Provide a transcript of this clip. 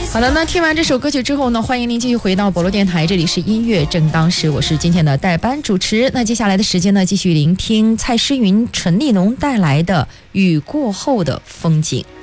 好了，那听完这首歌曲之后呢，欢迎您继续回到博罗电台，这里是音乐正当时，我是今天的代班主持。那接下来的时间呢，继续聆听蔡诗芸、陈立农带来的《雨过后的风景》。